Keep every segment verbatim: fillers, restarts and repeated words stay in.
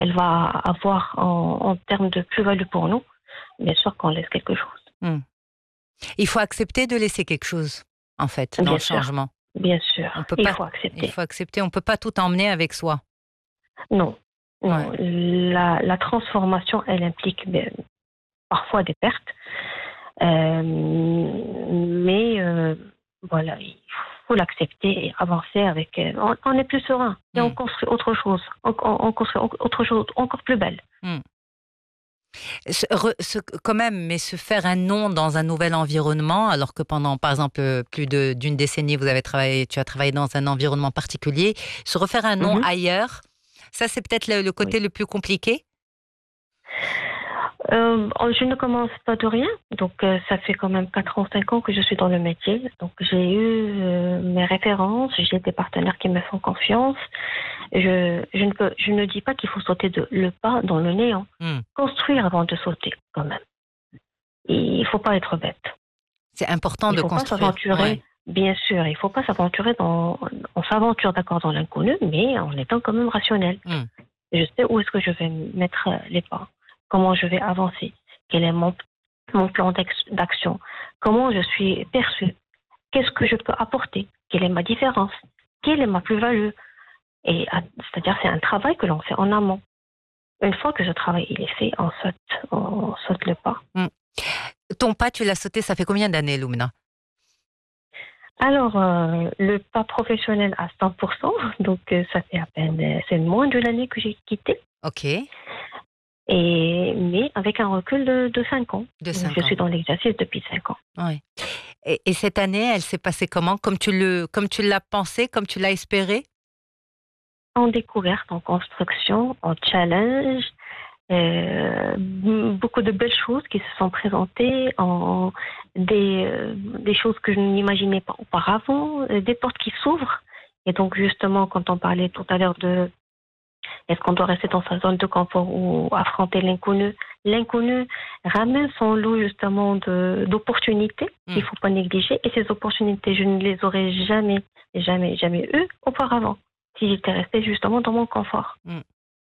elle va avoir en, en termes de plus-value pour nous, bien sûr qu'on laisse quelque chose. Mmh. Il faut accepter de laisser quelque chose, en fait, dans Bien le sûr, changement. bien sûr. On peut Il pas, faut il accepter. faut accepter. On peut pas tout emmener avec soi. Non, non. Ouais. La, la transformation, elle implique ben, parfois des pertes, euh, mais euh, voilà, il faut l'accepter et avancer avec. euh, On, on est plus serein et on Mm. construit autre chose, on, on- on construit autre chose encore plus belle. Mm. Se- re- se- quand même, mais se faire un nom dans un nouvel environnement, alors que pendant, par exemple, euh, plus de- d'une décennie, vous avez travaillé, tu as travaillé dans un environnement particulier, se refaire un nom Mhm. ailleurs, ça c'est peut-être le, le côté Oui. le plus compliqué. Euh, je ne commence pas de rien, donc euh, ça fait quand même quatre ans, cinq ans que je suis dans le métier. Donc j'ai eu euh, mes références, j'ai des partenaires qui me font confiance. Je, je, ne, peux, je ne dis pas qu'il faut sauter de, le pas dans le néant. Mm. Construire avant de sauter, quand même. Et il ne faut pas être bête. C'est important Il de ne faut pas construire. s'aventurer, Ouais. bien sûr, il ne faut pas s'aventurer dans... On s'aventure d'accord dans l'inconnu, mais en étant quand même rationnel. Mm. Je sais où est-ce que je vais mettre les pas, comment je vais avancer, quel est mon, mon plan d'action, comment je suis perçue, qu'est-ce que je peux apporter, quelle est ma différence, quelle est ma plus-value. Et c'est-à-dire c'est un travail que l'on fait en amont. Une fois que ce travail il est fait, on saute, on saute le pas. Mm. Ton pas, tu l'as sauté, ça fait combien d'années, Lumna? Alors, euh, le pas professionnel à cent pour cent, donc euh, ça fait à peine, euh, c'est moins d'une année que j'ai quitté. Ok. Et, mais avec un recul de, de cinq ans. De Donc, cinq je ans. suis dans l'exercice depuis cinq ans. Ouais. Et, et cette année, elle s'est passée comment? Comme tu le, comme tu l'as pensé, comme tu l'as espéré? En découverte, en construction, en challenge, euh, beaucoup de belles choses qui se sont présentées, en des, euh, des choses que je n'imaginais pas auparavant, euh, des portes qui s'ouvrent. Et donc justement, quand on parlait tout à l'heure de est-ce qu'on doit rester dans sa zone de confort ou affronter l'inconnu, l'inconnu ramène son lot justement de, d'opportunités qu'il ne faut pas négliger. Et ces opportunités, je ne les aurais jamais, jamais, jamais eues auparavant si j'étais restée justement dans mon confort. Mm.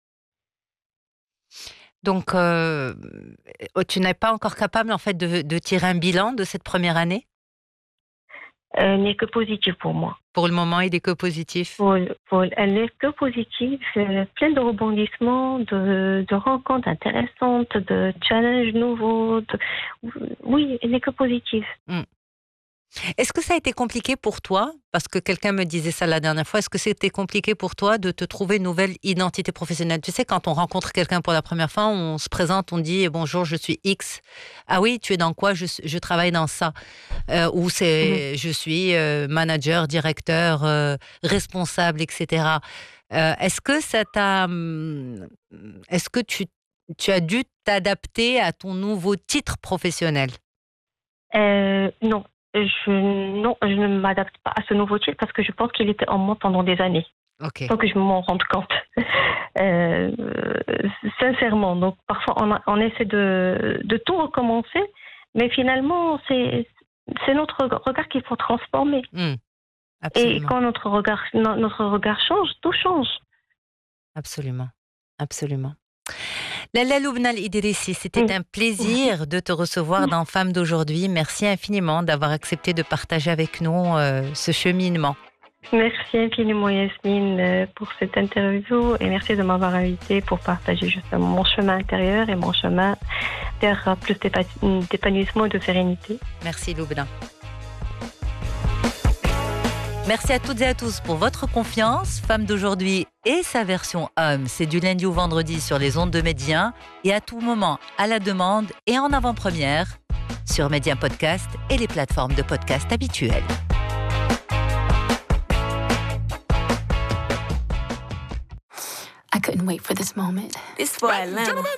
Donc, euh, tu n'es pas encore capable en fait de, de tirer un bilan de cette première année? Elle n'est que positive pour moi. Pour le moment, il n'est que positif. Pour, pour, elle n'est que positive, euh, pleine de rebondissements, de, de rencontres intéressantes, de challenges nouveaux. De... Oui, elle n'est que positive. Mm. Est-ce que ça a été compliqué pour toi? Parce que quelqu'un me disait ça la dernière fois. Est-ce que c'était compliqué pour toi de te trouver une nouvelle identité professionnelle? Tu sais, quand on rencontre quelqu'un pour la première fois, on se présente, on dit bonjour, je suis X. Ah oui, tu es dans quoi? Je, je travaille dans ça. Euh, ou c'est, mm-hmm. je suis euh, manager, directeur, euh, responsable, et cetera. Euh, est-ce que ça t'a, est-ce que tu, tu as dû t'adapter à ton nouveau titre professionnel? euh, Non. Je, non, je ne m'adapte pas à ce nouveau titre parce que je pense qu'il était en moi pendant des années. Okay. Sans que je m'en rende compte. euh, sincèrement. Donc, parfois, on, a, on essaie de, de tout recommencer, mais finalement, c'est, c'est notre regard qu'il faut transformer. Mmh, et quand notre regard, notre regard change, tout change. Absolument. Absolument. Lalla Loubna El Idrissi, c'était mmh. un plaisir de te recevoir dans Femmes d'aujourd'hui. Merci infiniment d'avoir accepté de partager avec nous euh, ce cheminement. Merci infiniment Yasmine pour cette interview et merci de m'avoir invité pour partager justement mon chemin intérieur et mon chemin vers plus d'épanouissement et de sérénité. Merci Loubna. Merci à toutes et à tous pour votre confiance. Femme d'aujourd'hui et sa version homme, c'est du lundi au vendredi sur les ondes de Média et à tout moment à la demande et en avant-première sur Média Podcast et les plateformes de podcast habituelles. I couldn't wait for this moment. This for Atlanta.